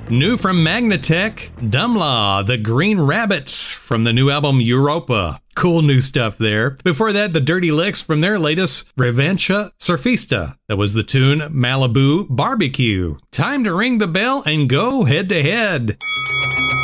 New from Magnatech, Dumlaw, the Green Rabbit from the new album Europa. Cool new stuff there. Before that, the Dirty Licks from their latest Revancha Surfista. That was the tune Malibu Barbecue. Time to ring the bell and go head to head.